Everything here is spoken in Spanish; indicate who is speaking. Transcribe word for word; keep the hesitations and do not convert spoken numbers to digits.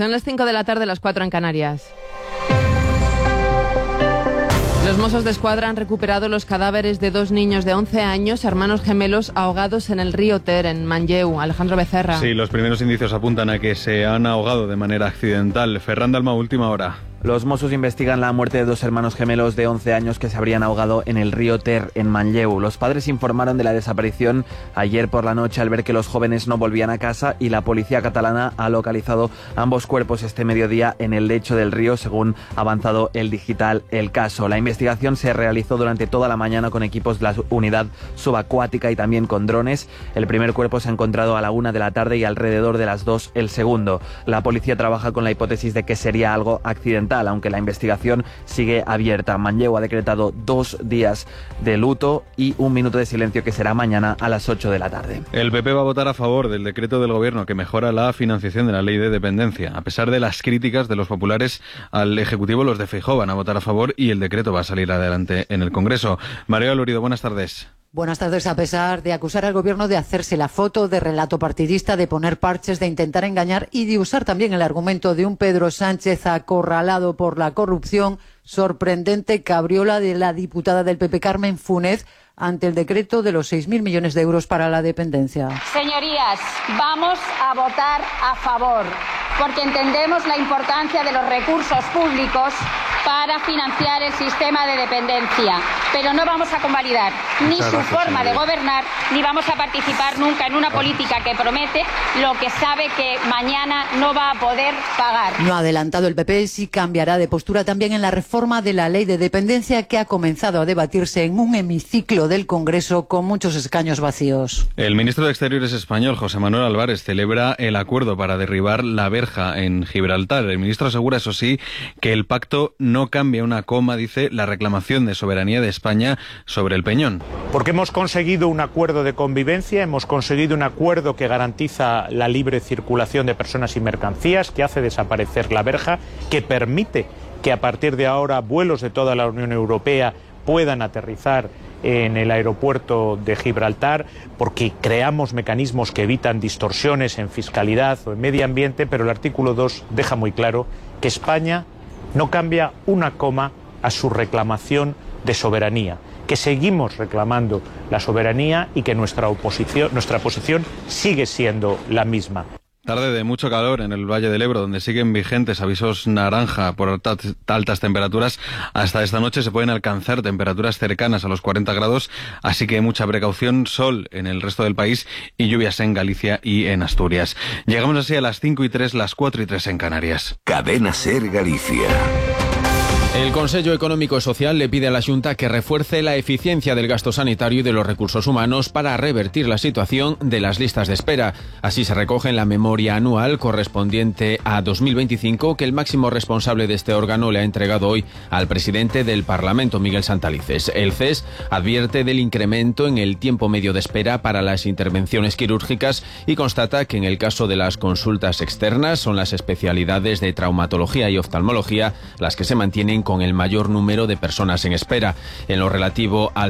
Speaker 1: Son las cinco de la tarde, las cuatro en Canarias. Los Mossos d'Esquadra han recuperado los cadáveres de dos niños de once años, hermanos gemelos, ahogados en el río Ter, en Manlleu. Alejandro Becerra.
Speaker 2: Sí, los primeros indicios apuntan a que se han ahogado de manera accidental. Ferran Dalmau, última hora.
Speaker 3: Los Mossos investigan la muerte de dos hermanos gemelos de once años que se habrían ahogado en el río Ter, en Manlleu. Los padres informaron de la desaparición ayer por la noche al ver que los jóvenes no volvían a casa, y la policía catalana ha localizado ambos cuerpos este mediodía en el lecho del río, según ha avanzado el digital El Caso. La investigación se realizó durante toda la mañana con equipos de la unidad subacuática y también con drones. El primer cuerpo se ha encontrado a la una de la tarde y alrededor de las dos el segundo. La policía trabaja con la hipótesis de que sería algo accidental, aunque la investigación sigue abierta. Manlleu ha decretado dos días de luto y un minuto de silencio, que será mañana a las ocho de la tarde.
Speaker 2: El P P va a votar a favor del decreto del Gobierno que mejora la financiación de la ley de dependencia. A pesar de las críticas de los populares al Ejecutivo, los de Feijóo van a votar a favor y el decreto va a salir adelante en el Congreso. María Lorido, buenas tardes.
Speaker 4: Buenas tardes. A pesar de acusar al Gobierno de hacerse la foto, de relato partidista, de poner parches, de intentar engañar y de usar también el argumento de un Pedro Sánchez acorralado por la corrupción, sorprendente cabriola de la diputada del P P Carmen Funes ante el decreto de los seis mil millones de euros para la dependencia.
Speaker 5: Señorías, vamos a votar a favor, porque entendemos la importancia de los recursos públicos para financiar el sistema de dependencia, pero no vamos a convalidar ni su forma de gobernar, ni vamos a participar nunca en una política que promete lo que sabe que mañana no va a poder pagar.
Speaker 4: No ha adelantado el P P si cambiará de postura también en la reforma de la ley de dependencia, que ha comenzado a debatirse en un hemiciclo del Congreso con muchos escaños vacíos.
Speaker 2: El ministro de Exteriores español, José Manuel Álvarez, celebra el acuerdo para derribar la verja en Gibraltar. El ministro asegura, eso sí, que el pacto no cambia una coma, dice, la reclamación de soberanía de España sobre el Peñón.
Speaker 6: Porque hemos conseguido un acuerdo de convivencia, hemos conseguido un acuerdo que garantiza la libre circulación de personas y mercancías, que hace desaparecer la verja, que permite que a partir de ahora vuelos de toda la Unión Europea puedan aterrizar en el aeropuerto de Gibraltar, porque creamos mecanismos que evitan distorsiones en fiscalidad o en medio ambiente, pero el artículo dos deja muy claro que España no cambia una coma a su reclamación de soberanía, que seguimos reclamando la soberanía y que nuestra oposición, nuestra posición sigue siendo la misma.
Speaker 2: Tarde de mucho calor en el Valle del Ebro, donde siguen vigentes avisos naranja por altas temperaturas. Hasta esta noche se pueden alcanzar temperaturas cercanas a los cuarenta grados, así que mucha precaución. Sol en el resto del país y lluvias en Galicia y en Asturias. Llegamos así a las cinco y tres, las cuatro y tres en Canarias.
Speaker 7: Cadena Ser Galicia.
Speaker 8: El Consejo Económico y Social le pide a la Xunta que refuerce la eficiencia del gasto sanitario y de los recursos humanos para revertir la situación de las listas de espera. Así se recoge en la memoria anual correspondiente a dos mil veinticinco que el máximo responsable de este órgano le ha entregado hoy al presidente del Parlamento, Miguel Santalices. El C E S advierte del incremento en el tiempo medio de espera para las intervenciones quirúrgicas y constata que en el caso de las consultas externas son las especialidades de traumatología y oftalmología las que se mantienen con el mayor número de personas en espera. En lo relativo al